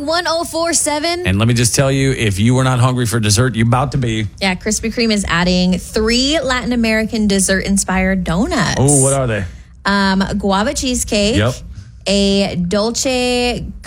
1047. And let me just tell you, if you were not hungry for dessert, you're about to be. Yeah, Krispy Kreme is adding 3 Latin American dessert-inspired donuts. Oh, what are they? Guava cheesecake. Yep. A Dolce